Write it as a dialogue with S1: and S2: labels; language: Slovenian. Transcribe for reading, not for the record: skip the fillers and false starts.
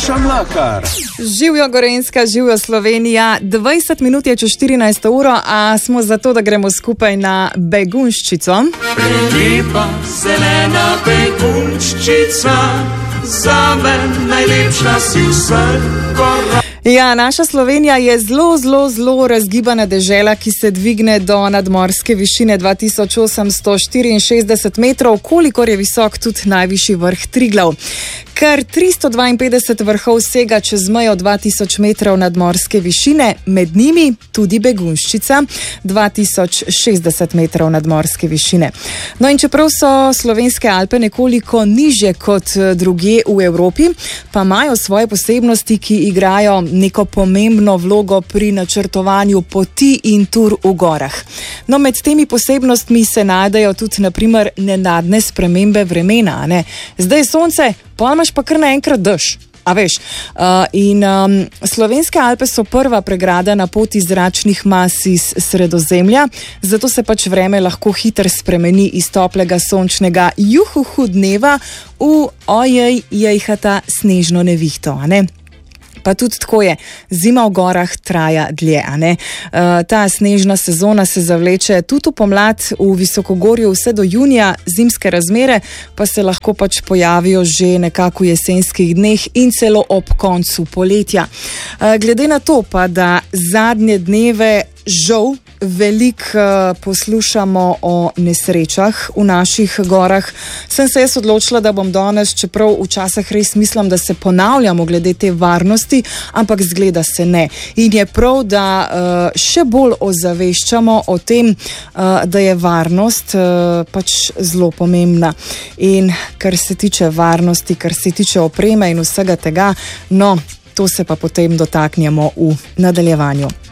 S1: Urša Mlakar.
S2: Živjo Gorenjska, živjo Slovenija. 20 minut je čez 14 uro, a smo zato, da gremo skupaj na Begunjščico.
S3: Prelepa zelena Begunjščica, zame najlepša si vseh gora.
S2: Ja, naša Slovenija je zelo razgibana dežela, ki se dvigne do nadmorske višine 2864 metrov, kolikor je visok tudi najvišji vrh Triglav. Kar 352 vrhov sega čez mejo 2000 metrov nadmorske višine, med njimi tudi Begunjščica, 2060 metrov nadmorske višine. No in čeprav so slovenske Alpe nekoliko nižje kot drugje v Evropi, pa imajo svoje posebnosti, ki igrajo neko pomembno vlogo pri načrtovanju poti in tur v gorah. No, med temi posebnostmi se najdejo tudi, na primer, nenadne spremembe vremena, ne? Zdaj je sonce, pa imaš pa kar naenkrat dež. A veš, slovenske Alpe so prva pregrada na poti zračnih mas iz Sredozemlja, zato se pač vreme lahko hitro spremeni iz toplega sončnega juhuhu dneva v ojej jejhata snežno nevihto, a ne? Pa tudi tako je, zima v gorah traja dlje, a ne? Ta snežna sezona se zavleče tudi v pomlad, v visokogorju vse do junija, zimske razmere pa se lahko pač pojavijo že nekako v jesenskih dneh in celo ob koncu poletja. Glede na to pa, da zadnje dneve žal veliko poslušamo o nesrečah v naših gorah, sem se jaz odločila, da bom danes, čeprav včasih res mislim, da se ponavljamo glede te varnosti, ampak zgleda se ne. In je prav, da še bolj ozaveščamo o tem, da je varnost pač zelo pomembna. In kar se tiče varnosti, kar se tiče opreme in vsega tega, no, to se pa potem dotaknemo v nadaljevanju.